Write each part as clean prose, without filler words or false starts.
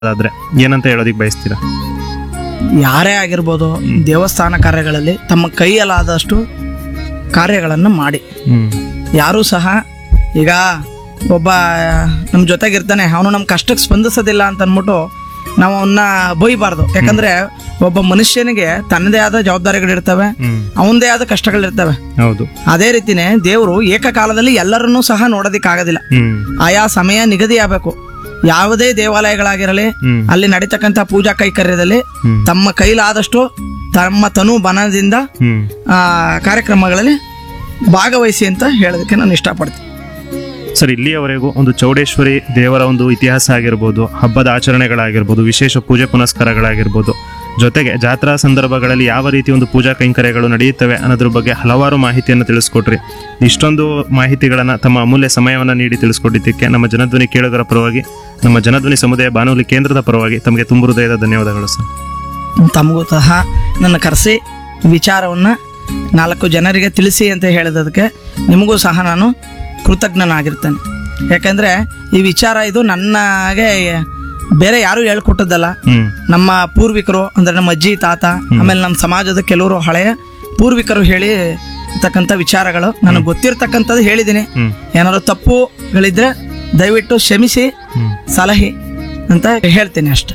ಆದ್ರೆ ಏನಂತ ಹೇಳೋದಿಕ್ ಬಯಸ್ತೀರಾ? ಯಾರೇ ಆಗಿರ್ಬೋದು, ದೇವಸ್ಥಾನ ಕಾರ್ಯಗಳಲ್ಲಿ ತಮ್ಮ ಕೈಯಲ್ಲಾದಷ್ಟು ಕಾರ್ಯಗಳನ್ನು ಮಾಡಿ. ಯಾರೂ ಸಹ ಈಗ ಒಬ್ಬ ನಮ್ಮ ಜೊತೆಗಿರ್ತಾನೆ, ಅವನು ನಮ್ಮ ಕಷ್ಟಕ್ಕೆ ಸ್ಪಂದಿಸೋದಿಲ್ಲ ಅಂತ ಅಂದ್ಬಿಟ್ಟು ನಾವು ಅವನ್ನ ಬೈಬಾರ್ದು. ಯಾಕಂದ್ರೆ ಒಬ್ಬ ಮನುಷ್ಯನಿಗೆ ತನ್ನದೇ ಆದ ಜವಾಬ್ದಾರಿಗಳಿರ್ತವೆ, ಅವನದೇ ಆದ ಕಷ್ಟಗಳಿರ್ತವೆ. ಹೌದು. ಅದೇ ರೀತಿನೇ ದೇವರು ಏಕಕಾಲದಲ್ಲಿ ಎಲ್ಲರನ್ನೂ ಸಹ ನೋಡೋದಿಕ್ಕಾಗೋದಿಲ್ಲ. ಆಯಾ ಸಮಯ ನಿಗದಿ ಆಗಬೇಕು. ಯಾವುದೇ ದೇವಾಲಯಗಳಾಗಿರಲಿ, ಅಲ್ಲಿ ನಡೀತಕ್ಕಂಥ ಪೂಜಾ ಕೈಕರ್ಯದಲ್ಲಿ ತಮ್ಮ ಕೈಲಾದಷ್ಟು ತಮ್ಮ ತನು ಬನದಿಂದ ಕಾರ್ಯಕ್ರಮಗಳಲ್ಲಿ ಭಾಗವಹಿಸಿ ಅಂತ ಹೇಳೋದಕ್ಕೆ ನಾನು ಇಷ್ಟಪಡ್ತೀನಿ. ಸರ್, ಇಲ್ಲಿಯವರೆಗೂ ಒಂದು ಚೌಡೇಶ್ವರಿ ದೇವರ ಒಂದು ಇತಿಹಾಸ ಆಗಿರ್ಬೋದು, ಹಬ್ಬದ ಆಚರಣೆಗಳಾಗಿರ್ಬೋದು, ವಿಶೇಷ ಪೂಜೆ ಪುನಸ್ಕಾರಗಳಾಗಿರ್ಬೋದು, ಜೊತೆಗೆ ಜಾತ್ರಾ ಸಂದರ್ಭಗಳಲ್ಲಿ ಯಾವ ರೀತಿ ಒಂದು ಪೂಜಾ ಕೈಂಕರ್ಯಗಳು ನಡೆಯುತ್ತವೆ ಅನ್ನೋದ್ರ ಬಗ್ಗೆ ಹಲವಾರು ಮಾಹಿತಿಯನ್ನು ತಿಳಿಸ್ಕೊಟ್ರಿ. ಇಷ್ಟೊಂದು ಮಾಹಿತಿಗಳನ್ನು ತಮ್ಮ ಅಮೂಲ್ಯ ಸಮಯವನ್ನು ನೀಡಿ ತಿಳಿಸ್ಕೊಟ್ಟಿದ್ದಕ್ಕೆ ನಮ್ಮ ಜನಧ್ವನಿ ಕೇಳುಗರ ಪರವಾಗಿ, ನಮ್ಮ ಜನಧ್ವನಿ ಸಮುದಾಯ ಬಾನುಲಿ ಕೇಂದ್ರದ ಪರವಾಗಿ ತಮಗೆ ತುಂಬ ಹೃದಯದ ಧನ್ಯವಾದಗಳು ಸರ್. ತಮಗೂ ಸಹ ನನ್ನ ಕರೆಸಿ ವಿಚಾರವನ್ನು 4 ಜನರಿಗೆ ತಿಳಿಸಿ ಅಂತ ಹೇಳಿದ್ದಕ್ಕೆ ನಿಮಗೂ ಸಹ ನಾನು ಕೃತಜ್ಞನಾಗಿರ್ತೇನೆ. ಯಾಕಂದರೆ ಈ ವಿಚಾರ ಇದು ನನಗೆ ಬೇರೆ ಯಾರು ಹೇಳ್ಕೊಟ್ಟದ್ದಲ್ಲ. ನಮ್ಮ ಪೂರ್ವಿಕರು ಅಂದರೆ ನಮ್ಮ ಅಜ್ಜಿ ತಾತ, ಆಮೇಲೆ ನಮ್ಮ ಸಮಾಜದ ಕೆಲವರು ಹಳೆಯ ಪೂರ್ವಿಕರು ಹೇಳಿರ್ತಕ್ಕಂಥ ವಿಚಾರಗಳು ನನಗೆ ಗೊತ್ತಿರ್ತಕ್ಕಂಥದ್ದು ಹೇಳಿದ್ದೀನಿ. ಏನಾದ್ರು ತಪ್ಪುಗಳಿದ್ರೆ ದಯವಿಟ್ಟು ಕ್ಷಮಿಸಿ ಸಲಹೆ ಅಂತ ಹೇಳ್ತೀನಿ ಅಷ್ಟೆ.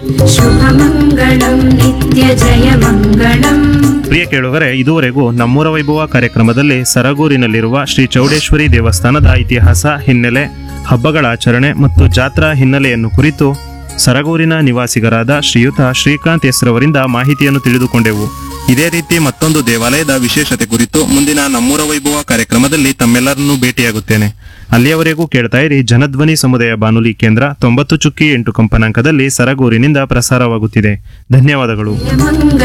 ಪ್ರಿಯ ಕೇಳುಗರೆ, ಇದುವರೆಗೂ ನಮ್ಮೂರ ವೈಭವ ಕಾರ್ಯಕ್ರಮದಲ್ಲಿ ಸರಗೂರಿನಲ್ಲಿರುವ ಶ್ರೀ ಚೌಡೇಶ್ವರಿ ದೇವಸ್ಥಾನದ ಇತಿಹಾಸ, ಹಿನ್ನೆಲೆ, ಹಬ್ಬಗಳ ಆಚರಣೆ ಮತ್ತು ಜಾತ್ರಾ ಹಿನ್ನೆಲೆಯನ್ನು ಕುರಿತು ಸರಗೂರಿನ ನಿವಾಸಿಗರಾದ ಶ್ರೀಯುತ ಶ್ರೀಕಾಂತ್ ಹೆಸರವರಿಂದ ಮಾಹಿತಿಯನ್ನು ತಿಳಿದುಕೊಂಡೆವು. ಇದೇ ರೀತಿ ಮತ್ತೊಂದು ದೇವಾಲಯದ ವಿಶೇಷತೆ ಕುರಿತು ಮುಂದಿನ ನಮ್ಮೂರ ವೈಭವ ಕಾರ್ಯಕ್ರಮದಲ್ಲಿ ತಮ್ಮೆಲ್ಲರನ್ನೂ ಭೇಟಿಯಾಗುತ್ತೇನೆ. ಅಲ್ಲಿಯವರೆಗೂ ಕೇಳ್ತಾ ಇರಿ ಜನಧ್ವನಿ ಸಮುದಾಯ ಬಾನುಲಿ ಕೇಂದ್ರ 90.8 ಕಂಪನಾಂಕದಲ್ಲಿ ಸರಗೂರಿನಿಂದ ಪ್ರಸಾರವಾಗುತ್ತಿದೆ. ಧನ್ಯವಾದಗಳು.